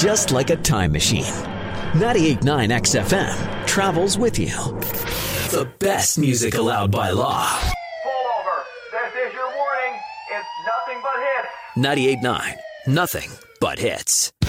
just like a time machine. 98.9 XFM travels with you. The best music allowed by law. Pull over. This is your warning. It's nothing but hits. 98.9, nothing but hits.